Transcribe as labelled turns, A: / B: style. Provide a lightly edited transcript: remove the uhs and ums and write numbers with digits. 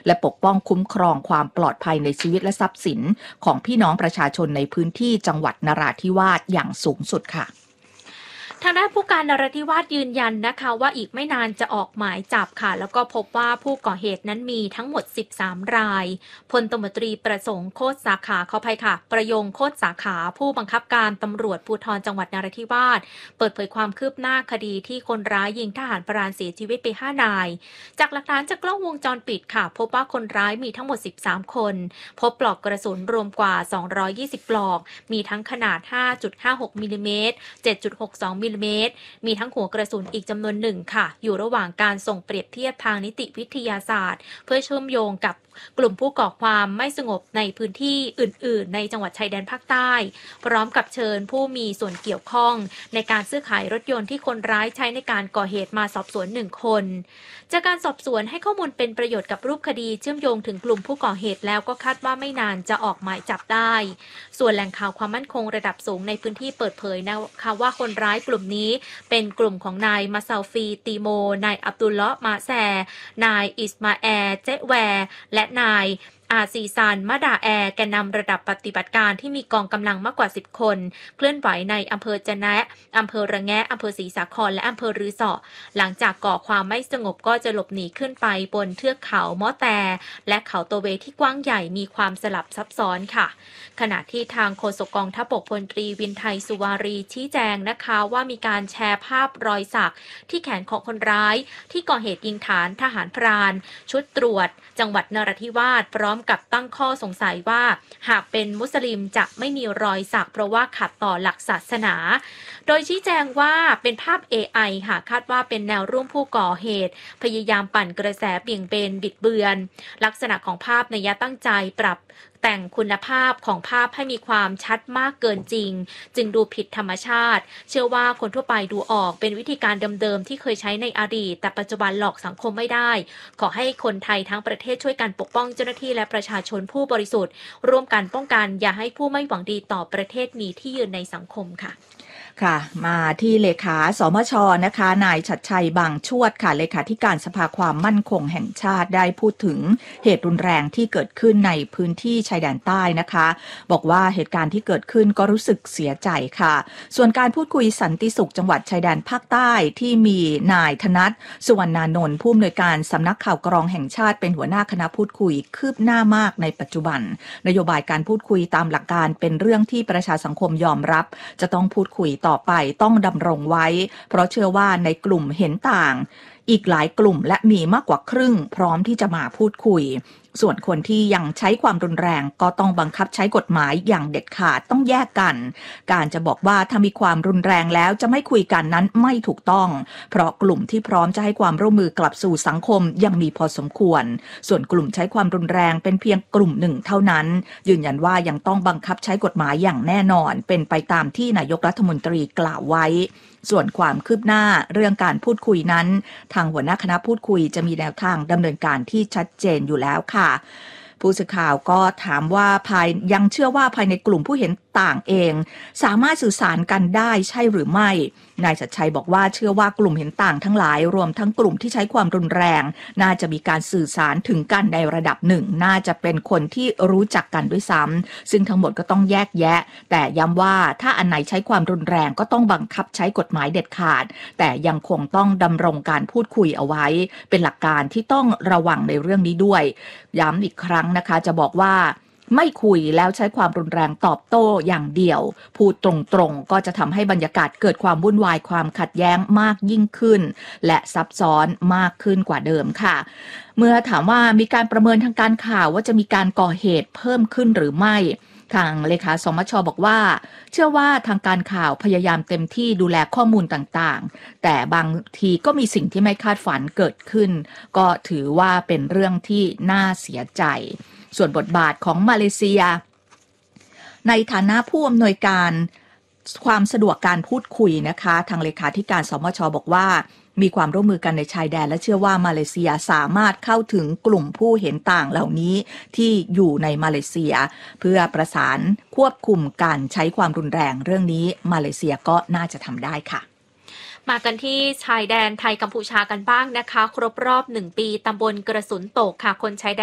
A: และปกป้องคุ้มครองความปลอดภัยในชีวิตและทรัพย์สินของพี่น้องประชาชนในพื้นที่จังหวัดนราธิวาสอย่างสูงสุดค่ะ
B: ทางด้านผู้การนราธิวาสยืนยันนะคะว่าอีกไม่นานจะออกหมายจับค่ะแล้วก็พบว่าผู้ก่อเหตุนั้นมีทั้งหมด13รายพลตำรวจตรีประสงค์โคตรสาขาขออภัยค่ะประยงโคตรสาขาผู้บังคับการตำรวจภูธรจังหวัดนราธิวาสเปิดเผยความคืบหน้าคดีที่คนร้ายยิงทหารพรานเสียชีวิตไป5นายจากหลักฐานจากกล้องวงจรปิดค่ะพบว่าคนร้ายมีทั้งหมด13คนพบปลอกกระสุนรวมกว่า220ปลอกมีทั้งขนาด 5.56 มิลลิเมตร 7.62 มิลลิเมตรมีทั้งหัวกระสุนอีกจำนวนหนึ่งค่ะอยู่ระหว่างการส่งเปรียบเทียบทางนิติวิทยาศาสตร์เพื่อเชื่อมโยงกับกลุ่มผู้ก่อความไม่สงบในพื้นที่อื่นๆในจังหวัดชายแดนภาคใต้พร้อมกับเชิญผู้มีส่วนเกี่ยวข้องในการซื้อขายรถยนต์ที่คนร้ายใช้ในการก่อเหตุมาสอบสวน1คนจากการสอบสวนให้ข้อมูลเป็นประโยชน์กับรูปคดีเชื่อมโยงถึงกลุ่มผู้ก่อเหตุแล้วก็คาดว่าไม่นานจะออกหมายจับได้ส่วนแหล่งข่าวความมั่นคงระดับสูงในพื้นที่เปิดเผยนะคะว่าคนร้ายกลุ่มนี้เป็นกลุ่มของนายมาซาฟีตีโมนายอับดุลเลาะห์มาแซนายอิสมาแอร์เจแวร์และนายอาซีซานมะดาแอร์แกนนำระดับปฏิบัติการที่มีกองกำลังมากกว่า10คนเคลื่อนไหวในอำเภอจะแนะอำเภอระแงะอำเภอศรีสาครและอำเภอรือเสาะหลังจากก่อความไม่สงบก็จะหลบหนีขึ้นไปบนเทือกเขามอแตและเขาโตเวที่กว้างใหญ่มีความสลับซับซ้อนค่ะขณะที่ทางโฆษกกองทัพบกพลตรีวินไทยสุวารีชี้แจงนะคะว่ามีการแชร์ภาพรอยสักที่แขนของคนร้ายที่ก่อเหตุยิงฐานทหารพรานชุดตรวจจังหวัดนราธิวาสพร้อมกับตั้งข้อสงสัยว่าหากเป็นมุสลิมจะไม่มีรอยสักเพราะว่าขัดต่อหลักศาสนาโดยชี้แจงว่าเป็นภาพ AI ค่ะคาดว่าเป็นแนวร่วมผู้ก่อเหตุพยายามปั่นกระแสเบี่ยงเบนบิดเบือนลักษณะของภาพนัยตั้งใจปรับแต่งคุณภาพของภาพให้มีความชัดมากเกินจริงจึงดูผิดธรรมชาติเชื่อว่าคนทั่วไปดูออกเป็นวิธีการเดิมๆที่เคยใช้ในอดีตแต่ปัจจุบันหลอกสังคมไม่ได้ขอให้คนไทยทั้งประเทศช่วยกันปกป้องเจ้าหน้าที่และประชาชนผู้บริสุทธิ์ร่วมกันป้องกันอย่าให้ผู้ไม่หวังดีต่อประเทศมีที่ยืนในสังคมค่ะ
A: ค่ะมาที่เลขาสมชนะคะนายชัดชัยบางชวดค่ะเลขาธิการสภาความมั่นคงแห่งชาติได้พูดถึงเหตุรุนแรงที่เกิดขึ้นในพื้นที่ชายแดนใต้นะคะบอกว่าเหตุการณ์ที่เกิดขึ้นก็รู้สึกเสียใจค่ะส่วนการพูดคุยสันติสุขจังหวัดชายแดนภาคใต้ที่มีนายธนัทสุวรรณานนท์ผู้อำนวยการสำนักข่าวกรองแห่งชาติเป็นหัวหน้าคณะพูดคุยคืบหน้ามากในปัจจุบันนโยบายการพูดคุยตามหลักการเป็นเรื่องที่ประชาสังคมยอมรับจะต้องพูดคุยต่อไปต้องดำรงไว้เพราะเชื่อว่าในกลุ่มเห็นต่างอีกหลายกลุ่มและมีมากกว่าครึ่งพร้อมที่จะมาพูดคุยส่วนคนที่ยังใช้ความรุนแรงก็ต้องบังคับใช้กฎหมายอย่างเด็ดขาดต้องแยกกันการจะบอกว่าถ้ามีความรุนแรงแล้วจะไม่คุยกันนั้นไม่ถูกต้องเพราะกลุ่มที่พร้อมจะให้ความร่วมมือกลับสู่สังคมยังมีพอสมควรส่วนกลุ่มใช้ความรุนแรงเป็นเพียงกลุ่มหนึ่งเท่านั้นยืนยันว่ายังต้องบังคับใช้กฎหมายอย่างแน่นอนเป็นไปตามที่นายกรัฐมนตรีกล่าวไว้ส่วนความคืบหน้าเรื่องการพูดคุยนั้นทางหัวหน้าคณะพูดคุยจะมีแนวทางดำเนินการที่ชัดเจนอยู่แล้วค่ะผู้สื่อข่าวก็ถามว่ายังเชื่อว่าภายในกลุ่มผู้เห็นต่างเองสามารถสื่อสารกันได้ใช่หรือไม่นายชัดชัยบอกว่าเชื่อว่ากลุ่มเห็นต่างทั้งหลายรวมทั้งกลุ่มที่ใช้ความรุนแรงน่าจะมีการสื่อสารถึงกันในระดับหนึ่งน่าจะเป็นคนที่รู้จักกันด้วยซ้ำซึ่งทั้งหมดก็ต้องแยกแยะแต่ย้ำว่าถ้าอันไหนใช้ความรุนแรงก็ต้องบังคับใช้กฎหมายเด็ดขาดแต่ยังคงต้องดำรงการพูดคุยเอาไว้เป็นหลักการที่ต้องระวังในเรื่องนี้ด้วยย้ำอีกครั้งนะคะจะบอกว่าไม่คุยแล้วใช้ความรุนแรงตอบโต้อย่างเดียวพูดตรงๆก็จะทำให้บรรยากาศเกิดความวุ่นวายความขัดแย้งมากยิ่งขึ้นและซับซ้อนมากขึ้นกว่าเดิมค่ะเมื่อถามว่ามีการประเมินทางการข่าวว่าจะมีการก่อเหตุเพิ่มขึ้นหรือไม่ทางเลขาสมช.บอกว่าเชื่อว่าทางการข่าวพยายามเต็มที่ดูแลข้อมูลต่างๆแต่บางทีก็มีสิ่งที่ไม่คาดฝันเกิดขึ้นก็ถือว่าเป็นเรื่องที่น่าเสียใจส่วนบทบาทของมาเลเซียในฐานะผู้อำนวยการความสะดวกการพูดคุยนะคะทางเลขาธิการสมช.บอกว่ามีความร่วมมือกันในชายแดนและเชื่อว่ามาเลเซียสามารถเข้าถึงกลุ่มผู้เห็นต่างเหล่านี้ที่อยู่ในมาเลเซียเพื่อประสานควบคุมการใช้ความรุนแรงเรื่องนี้มาเลเซียก็น่าจะทำได้ค่ะ
B: มากันที่ชายแดนไทยกัมพูชากันบ้างนะคะครบรอบ1 ปีตำบลกระสุนตกค่ะคนชายแดน